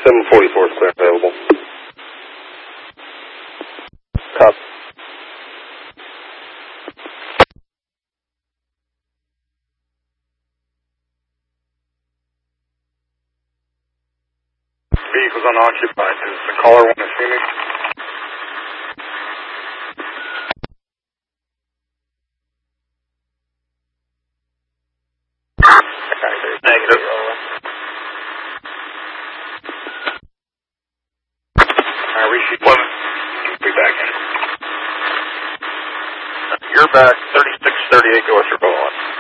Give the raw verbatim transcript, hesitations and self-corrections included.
seven forty-four is clear available. Copy. Vehicle's unoccupied. Does the caller want to see me? Negative. I reached one. Be back in. You're back. thirty-six thirty-eight, go Western Boulevard.